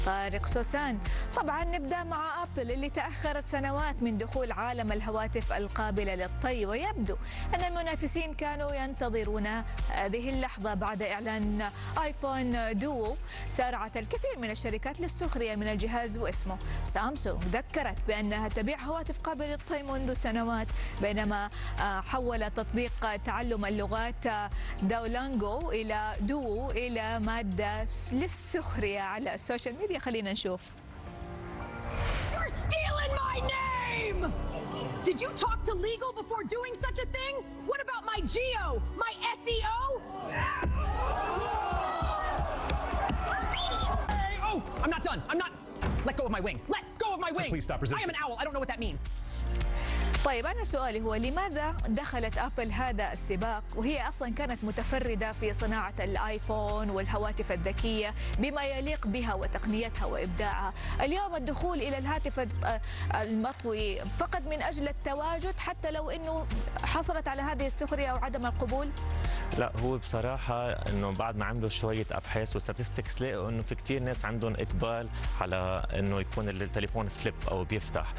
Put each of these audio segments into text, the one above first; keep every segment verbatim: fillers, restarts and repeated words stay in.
طارق سوسان. طبعا نبدأ مع أبل اللي تأخرت سنوات من دخول عالم الهواتف القابلة للطي، ويبدو أن المنافسين كانوا ينتظرون هذه اللحظة. بعد إعلان آيفون دوو سارعت الكثير من الشركات للسخرية من الجهاز واسمه. سامسونج ذكرت بأنها تبيع هواتف قابلة للطي منذ سنوات، بينما حول تطبيق تعلم اللغات داولانجو إلى دوو إلى مادة للسخرية على السوشيال ميديا. خلينا نشوف. You're stealing my name! Did you talk to legal before doing such a thing? What about my geo, my S E O? Hey, oh, I'm not done. I'm not. Let go of my wing. Let go of my wing. So please stop resisting. I am an owl. I don't know what that means. طيب أنا سؤالي هو لماذا دخلت أبل هذا السباق وهي أصلا كانت متفردة في صناعة الآيفون والهواتف الذكية بما يليق بها وتقنيتها وإبداعها؟ اليوم الدخول إلى الهاتف المطوي فقط من أجل التواجد، حتى لو أنه حصلت على هذه السخرية أو عدم القبول؟ لا، هو بصراحة أنه بعد ما عملوا شوية أبحاث وستاتستكس لقوا أنه في كتير ناس عندهم إقبال على أنه يكون التليفون فليب أو بيفتح،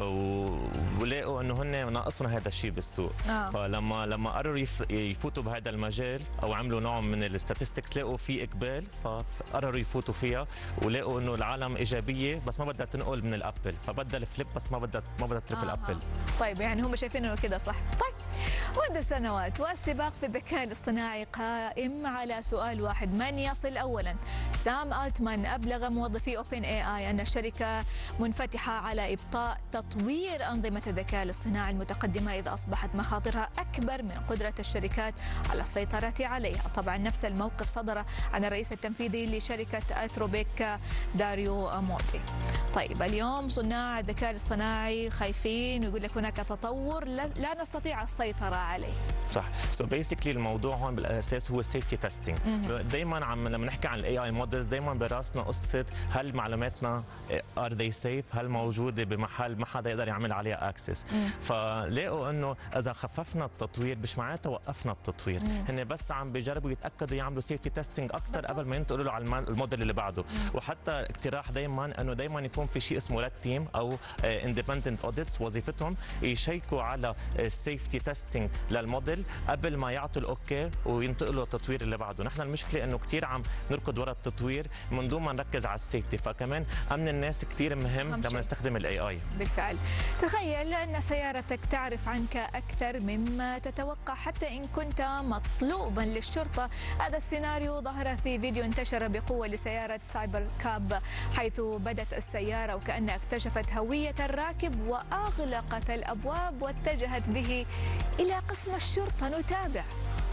ولقوا أنه هن ناقصنا هذا الشيء بالسوق. آه. فلما لما قرروا يفوتوا بهذا المجال او عملوا نوع من الستاتستكس لقوا في اقبال، فقرروا يفوتوا فيها ولقوا انه العالم ايجابيه، بس ما بدها تنقل من الابل، فبدها الفليب بس ما بدها ما بدها تترك آه. الابل. طيب يعني هم شايفين انه كذا صح. طيب منذ سنوات والسباق في الذكاء الاصطناعي قائم على سؤال واحد: من يصل اولا؟ سام التمان ابلغ موظفي اوبن اي اي ان الشركه منفتحه على ابطاء تطوير انظمه الذكاء الاصطناعي المتقدمة إذا أصبحت مخاطرها أكبر من قدرة الشركات على السيطرة عليها. طبعا نفس الموقف صدر عن الرئيس التنفيذي لشركة أثروبيك داريو مودي. طيب اليوم صناع الذكاء الاصطناعي خايفين ويقول لك هناك تطور لا نستطيع السيطرة عليه. صح. سو so بيسكلي الموضوع هون بالاساس هو سيفتي تيستينج. دائما عم لما نحكي عن الاي اي مودلز دائما براسنا قصه هل معلوماتنا ار ذي سيف، هل موجوده بمحل ما حدا يقدر يعمل عليها اكسس. فلاقوا انه اذا خففنا التطوير مش معناتها وقفنا التطوير، هن بس عم بيجربوا يتاكدوا يعملوا سيفتي تيستينج اكثر قبل ما ينتقلوا له على الموديل اللي بعده. مم. وحتى اقتراح دائما انه دائما يكون في شيء اسمه ريد تيم او اندبندنت اوديتس، وظيفتهم يشيكوا على السيفتي تيستينج للموديل قبل ما يعطوا الاوكي وينتقلوا للتطوير اللي بعده. نحن المشكله انه كثير عم نركض وراء التطوير من دون ما نركز على السيفتي، فكمان امن الناس كثير مهم لما نستخدم الاي اي. بالفعل. تخيل ان سيارتك تعرف عنك اكثر مما تتوقع حتى ان كنت مطلوبا للشرطه. هذا السيناريو ظهر في فيديو انتشر بقوه لسياره سايبر كاب، حيث بدت السياره وكانها اكتشفت هويه الراكب واغلقت الابواب واتجهت به الى قسم الشرطه. نتابع.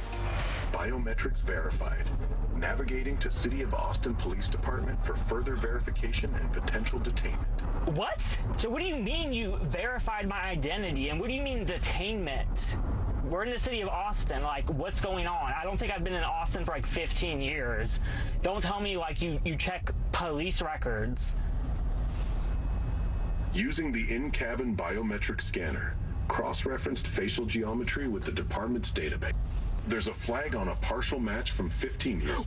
Biometrics verified. Navigating to City of Austin Police Department for further verification and potential detainment. What? So what do you mean you verified my identity, and what do you mean detainment? We're in the city of Austin, like what's going on? I don't think I've been in Austin for like fifteen years. Don't tell me like you, you check police records. Using the in-cabin biometric scanner, cross-referenced facial geometry with the department's database. There's a flag on a partial match from fifteen years.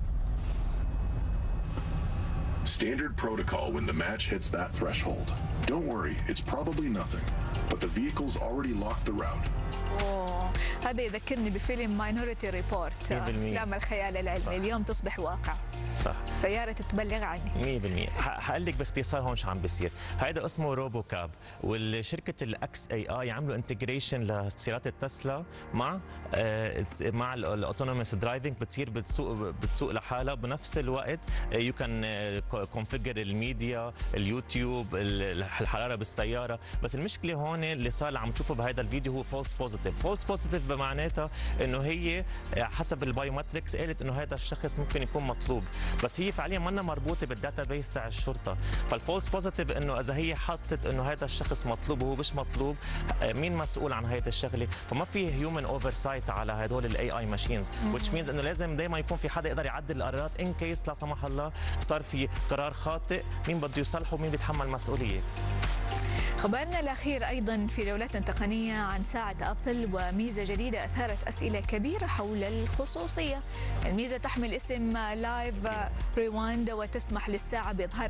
Standard protocol when the match hits that threshold. Don't worry, it's probably nothing, but the vehicle's already locked the route. أوه. هذا يذكرني بفيلم ماينورتي ريبورت، أفلام الخيال العلمي اليوم تصبح واقع. صح. سيارة تتبلغ عني مية بالمية. حقول لك باختصار هون شو عم بيصير. هيدا اسمه روبو كاب، والشركة الاكس اي اي عملوا انتجريشن لسيارات التسلا مع آه مع الاوتونوموس درايفنج، بتصير بتسوق بتسوق لحالها بنفس الوقت. يو كان كونفيجر الميديا، اليوتيوب، الحراره بالسياره. بس المشكله هون اللي صار اللي عم تشوفه بهذا الفيديو هو فولس بوزيتيف. فولس بوزيتيف بمعناتها انه هي حسب البايومتركس قالت انه هذا الشخص ممكن يكون مطلوب، بس هي فعليا منا مربوطه بالداتا بيس تاع الشرطه. فالفولس بوزيتيف انه اذا هي حطت انه هذا الشخص مطلوب وهو مش مطلوب، مين مسؤول عن هيدي الشغله؟ فما في هيومن اوفر سايت على هدول الاي اي ماشينز، which means انه لازم دائما يكون في حدا يقدر يعدل القرارات ان كيس لا سمح الله صار في قرار خاطئ، مين بده يصلحه ومين بيتحمل مسؤوليه. خبرنا الأخير أيضا في جولتنا التقنية عن ساعة أبل وميزة جديدة أثارت أسئلة كبيرة حول الخصوصية. الميزة تحمل اسم لايف ريواند وتسمح للساعة بإظهار